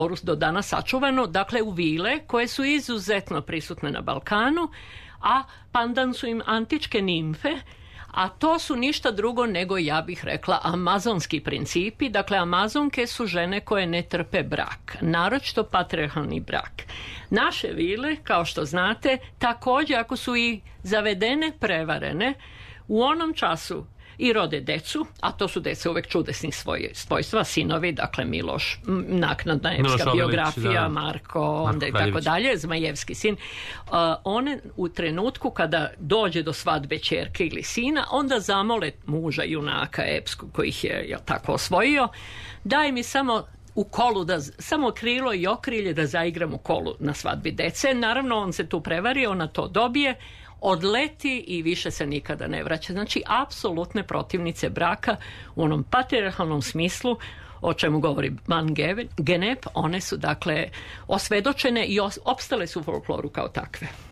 do danas sačuvano, dakle u vile koje su izuzetno prisutne na Balkanu, a pandan su im antičke nimfe, a to su ništa drugo nego, ja bih rekla, amazonski principi. Dakle, amazonke su žene koje ne trpe brak, naročito patrijarhalni brak. Naše vile, kao što znate, također ako su i zavedene, prevarene, u onom času i rode decu, a to su deca uvek čudesnih svojstva, sinovi, dakle Miloš, naknadna epska biografija, Marko, onda i tako dalje, Zmajevski sin. One u trenutku kada dođe do svadbe ćerke ili sina, onda zamole muža junaka epskog koji ih je tako osvojio, daj mi samo u kolu, samo krilo i okrilje da zaigram u kolu na svadbi dece. Naravno, on se tu prevari, ona to dobije, odleti i više se nikada ne vraća. Znači, apsolutne protivnice braka u onom patrijarhalnom smislu, o čemu govori Van Genep, one su dakle osvedočene i opstale su u folkloru kao takve.